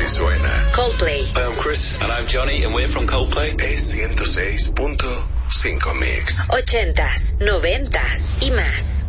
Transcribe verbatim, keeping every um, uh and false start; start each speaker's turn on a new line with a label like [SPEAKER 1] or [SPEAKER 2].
[SPEAKER 1] suena.
[SPEAKER 2] Coldplay.
[SPEAKER 3] Hi, I'm Chris. And I'm Johnny, and we're from Coldplay.
[SPEAKER 1] Es ciento seis punto cinco Mix.
[SPEAKER 2] Ochentas, noventas y más.